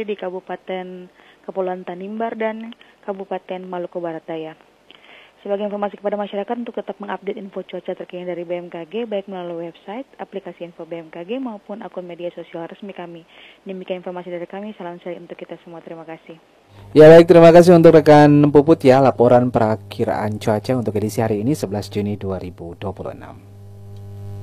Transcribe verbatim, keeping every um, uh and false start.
terjadi di Kabupaten Kepulauan Tanimbar dan Kabupaten Maluku Barat Daya. Sebagai informasi kepada masyarakat untuk tetap mengupdate info cuaca terkini dari B M K G, baik melalui website, aplikasi info B M K G, maupun akun media sosial resmi kami. Demikian informasi dari kami, salam sehat untuk kita semua. Terima kasih. Ya baik, terima kasih untuk rekan Puput ya, laporan perakiraan cuaca untuk edisi hari ini sebelas Juni dua ribu dua puluh enam.